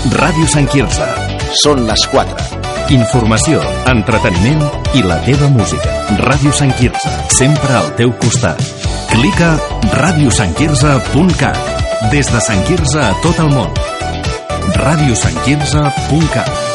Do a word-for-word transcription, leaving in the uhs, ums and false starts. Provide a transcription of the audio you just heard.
Ràdio Sant Quirze. Són les quatre. Informació, entreteniment i la teva música. Ràdio Sant Quirze, sempre al teu costat. Clica ràdio sant quirze punt cat. Des de Sant Quirze a tot el món. ràdio sant quirze punt cat.